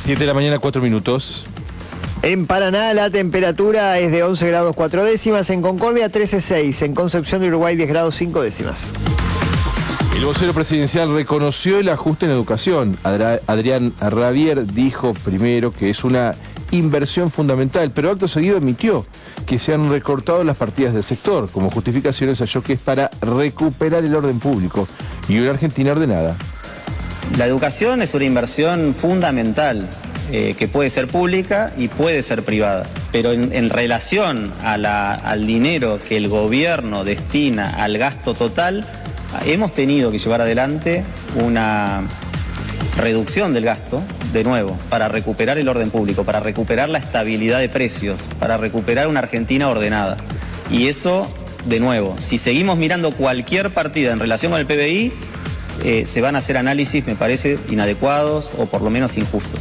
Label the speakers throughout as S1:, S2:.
S1: 7 de la mañana, 4 minutos.
S2: En Paraná la temperatura es de 11 grados 4 décimas, en Concordia 13,6, en Concepción de Uruguay 10 grados 5 décimas.
S1: El vocero presidencial reconoció el ajuste en educación. Adrián Rabier dijo primero que es una inversión fundamental, pero acto seguido admitió que se han recortado las partidas del sector. Como justificación halló que es para recuperar el orden público y una Argentina ordenada.
S3: La educación es una inversión fundamental que puede ser pública y puede ser privada, pero en relación al dinero que el gobierno destina al gasto total, hemos tenido que llevar adelante una reducción del gasto, de nuevo, para recuperar el orden público, para recuperar la estabilidad de precios, para recuperar una Argentina ordenada. Y eso, de nuevo, si seguimos mirando cualquier partida en relación con el PBI, se van a hacer análisis, me parece, inadecuados o por lo menos injustos.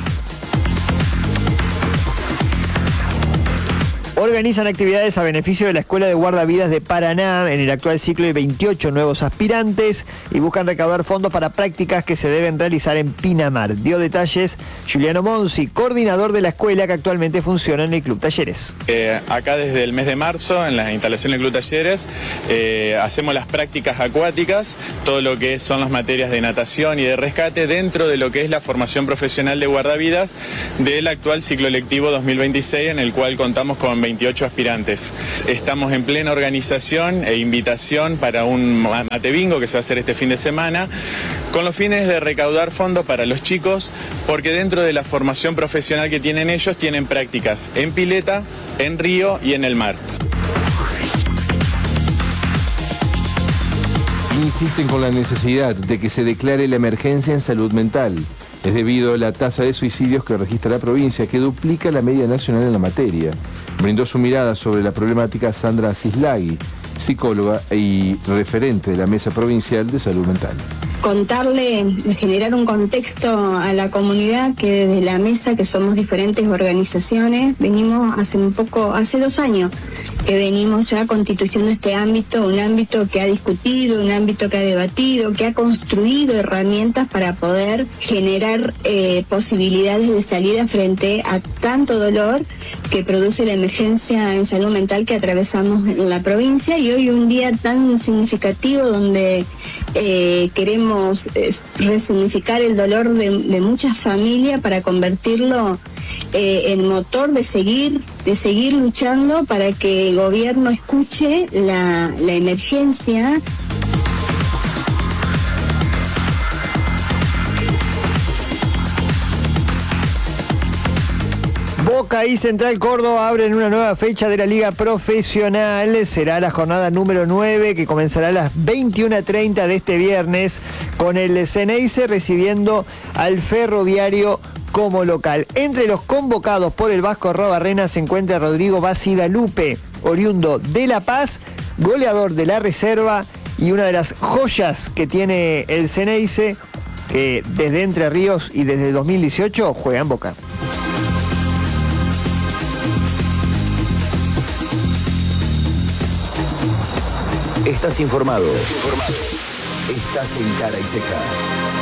S2: Organizan actividades a beneficio de la Escuela de Guardavidas de Paraná. En el actual ciclo hay 28 nuevos aspirantes y buscan recaudar fondos para prácticas que se deben realizar en Pinamar. Dio detalles Juliano Monsi, coordinador de la escuela que actualmente funciona en el Club Talleres.
S4: Acá desde el mes de marzo, en la instalación del Club Talleres, hacemos las prácticas acuáticas, todo lo que son las materias de natación y de rescate dentro de lo que es la formación profesional de guardavidas del actual ciclo lectivo 2026, en el cual contamos con 28 aspirantes. Estamos en plena organización e invitación para un mate bingo que se va a hacer este fin de semana, con los fines de recaudar fondos para los chicos, porque dentro de la formación profesional que tienen ellos, tienen prácticas en pileta, en río y en el mar.
S1: Insisten con la necesidad de que se declare la emergencia en salud mental. Es debido a la tasa de suicidios que registra la provincia, que duplica la media nacional en la materia. Brindó su mirada sobre la problemática Sandra Cislagui, psicóloga y referente de la Mesa Provincial de Salud Mental.
S5: Contarle, generar un contexto a la comunidad que desde la mesa, que somos diferentes organizaciones, venimos hace 2 años que venimos ya constituyendo este ámbito, un ámbito que ha discutido, un ámbito que ha debatido, que ha construido herramientas para poder generar posibilidades de salida frente a tanto dolor que produce la emergencia en salud mental que atravesamos en la provincia, y hoy un día tan significativo donde queremos resignificar el dolor de muchas familias para convertirlo en motor de seguir luchando para que el gobierno escuche la emergencia.
S2: Boca y Central Córdoba abren una nueva fecha de la Liga Profesional. Será la jornada número 9 que comenzará a las 21:30 de este viernes con el Ceneice recibiendo al Ferroviario como local. Entre los convocados por el Vasco Arrobarrena se encuentra Rodrigo Basidalupe, oriundo de La Paz, goleador de la reserva y una de las joyas que tiene el Ceneice, que desde Entre Ríos y desde 2018 juega en Boca.
S6: Estás informado. Estás en Cara y Seca.